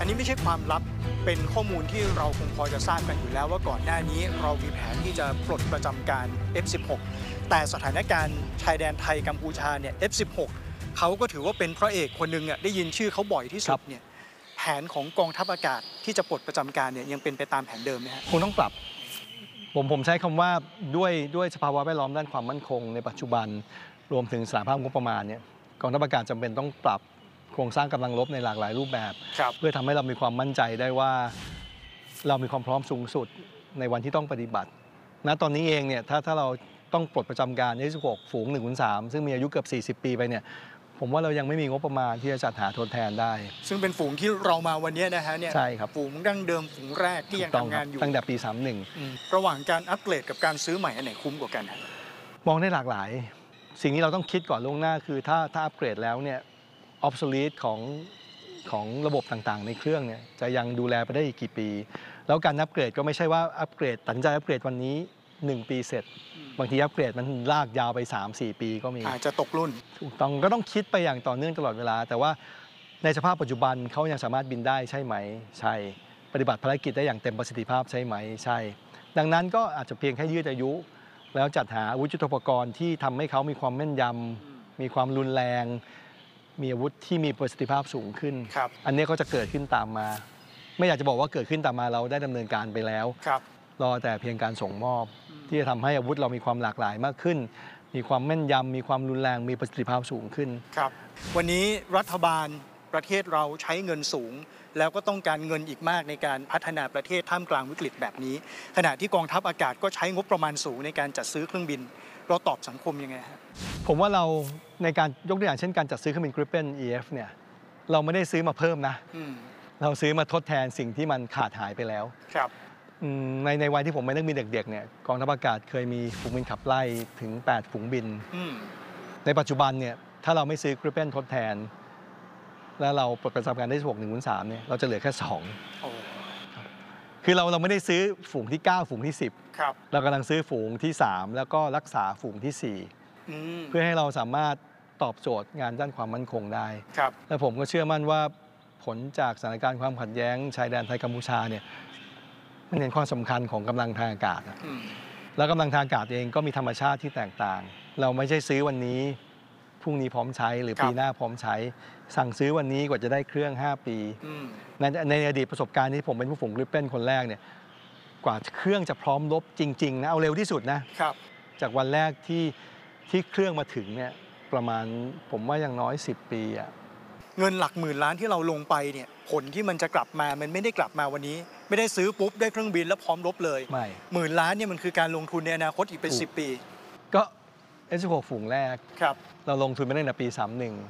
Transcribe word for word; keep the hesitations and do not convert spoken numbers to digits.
นนี้ไม่ใช่ความลับเป็นข้อมูลที่เราคงพอจะทราบกันอยู่แล้วว่าก่อนหน้านี้เรามีแผนที่จะปลดประจำการ เอฟ สิบหก แต่สถานการณ์ชายแดนไทยกัมพูชาเนี่ย เอฟ สิบหก เขาก็ถือว่าเป็นพระเอกคนหนึ่งอ่ะได้ยินชื่อเขาบ่อยที่สุดเนี่ยแผนของกองทัพอากาศที่จะปลดประจำการเนี่ยยังเป็นไปตามแผนเดิมไหมฮะคงต้องปรับผมผมใช้คำว่าด้วยด้วยสภาวะแวดล้อมด้านความมั่นคงในปัจจุบันรวมถึงสถานภาพงบประมาณเนี่ยกองทัพอากาศจำเป็นต้องปรับโครงสร้างกำลังรบในหลากหลายรูปแบบเพื่อทำให้เรามีความมั่นใจได้ว่าเรามีความพร้อมสูงสุดในวันที่ต้องปฏิบัติณตอนนี้เองเนี่ยถ้าถ้าเราต้องปลดประจำการ เอฟ สิบหก ฝูงหนึ่งคูณสามซึ่งมีอายุเกือบสี่สิบปีไปเนี่ยผมว่าเรายังไม่มีงบประมาณที่จะจัดหาทดแทนได้ซึ่งเป็นฝูงที่เรามาวันนี้นะฮะเนี่ยใช่ครับฝูงดั้งเดิมฝูงแรกที่ยังทำงานอยู่ตั้งแต่ปีสามสิบเอ็ดระหว่างการอัปเกรดกับการซื้อใหม่อันไหนคุ้มกว่ากันมองได้หลากหลายสิ่งที่เราต้องคิดก่อนล่วงหน้าคือถ้าถ้าอัปเกรดแล้วเนี่ยออฟโซลีทของของระบบต่างๆในเครื่องเนี่ยจะยังดูแลไปได้อีกกี่ปีแล้วการอัปเกรดก็ไม่ใช่ว่าอัปเกรดตัดใจอัปเกรดวันนี้หนึ่งปีเสร็จบางทีอัปเกรดมันลากยาวไป สามสี่ ปีก็มีอาจจะตกรุ่นถูกต้องก็ต้องคิดไปอย่างต่อเนื่องตลอดเวลาแต่ว่าในสภาพปัจจุบันเขายังสามารถบินได้ใช่ไหมใช่ปฏิบัติภารกิจได้อย่างเต็มประสิทธิภาพใช่ไหมใช่ดังนั้นก็อาจจะเพียงแค่ยืดอายุแล้วจัดหาอาวุธยุทโธปกรณ์ที่ทำให้เขามีความแม่นยำมีความรุนแรงมีอาวุธที่มีประสิทธิภาพสูงขึ้นอันนี้ก็จะเกิดขึ้นตามมาไม่อยากจะบอกว่าเกิดขึ้นตามมาเราได้ดำเนินการไปแล้วรอแต่เพียงการส่งมอบที่จะทำให้อาวุธเรามีความหลากหลายมากขึ้นมีความแม่นยำมีความรุนแรงมีประสิทธิภาพสูงขึ้นครับวันนี้รัฐบาลประเทศเราใช้เงินสูงแล้วก็ต้องการเงินอีกมากในการพัฒนาประเทศท่ามกลางวิกฤตแบบนี้ขณะที่กองทัพอากาศก็ใช้งบประมาณสูงในการจัดซื้อเครื่องบินเราตอบสังคมยังไงครับผมว่าเราในการยกตัวอย่างเช่นการจัดซื้อเครื่องบิน Gripen อี เอฟ เนี่ยเราไม่ได้ซื้อมาเพิ่มนะเราซื้อมาทดแทนสิ่งที่มันขาดหายไปแล้วครับในในวัยที่ผมเป็นนักบินเด็กๆเนี่ยกองทัพอากาศเคยมีฝูงบินขับไล่ถึงแปดฝูงบินในปัจจุบันเนี่ยถ้าเราไม่ซื้อ Gripen ทดแทนแล้วเราปลดประจำการได้หก หนึ่งคูณสามเนี่ยเราจะเหลือแค่สองคือเราเราไม่ได้ซื้อฝูงที่เก้าฝูงที่สิบเรากำลังซื้อฝูงที่สามแล้วก็รักษาฝูงที่สี่เพื่อให้เราสามารถตอบโจทย์งานด้านความมั่นคงได้และผมก็เชื่อมั่นว่าผลจากสถานการณ์ความขัดแย้งชายแดนไทยกัมพูชาเนี่ยมันเห็นความสำคัญของกำลังทางอากาศแล้วกำลังทางอากาศเองก็มีธรรมชาติที่แตกต่างเราไม่ใช่ซื้อวันนี้พรุ่งนี้พร้อมใช้หรือปีหน้าพร้อมใช้สั่งซื้อวันนี้กว่าจะได้เครื่องห้าปีในในอดีตประสบการณ์ที่ผมเป็นผู้ฝูงกริปเป้นคนแรกเนี่ยกว่าเครื่องจะพร้อมรบจริงๆนะเอาเร็วที่สุดนะจากวันแรกที่ที่เครื่องมาถึงเนี่ยประมาณผมว่าอย่างน้อยสิบปีอะเงินหลักหมื่นล้านที่เราลงไปเนี่ยผลที่มันจะกลับมามันไม่ได้กลับมาวันนี้ไม่ได้ซื้อปุ๊บได้เครื่องบินแล้วพร้อมรบเลยไม่หมื่นล้านเนี่ยมันคือการลงทุนในอนาคตอีกเป็นสิบปีก็ เอฟ สิบหก ฝูงแรกเราลงทุนไปตั้งแต่ปีสามสิบเอ็ด